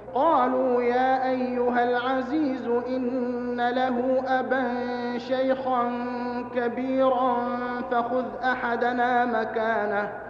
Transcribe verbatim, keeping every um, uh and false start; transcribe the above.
قالوا يا أيها العزيز إن له أبا شيخا كبيرا فخذ أحدنا مكانه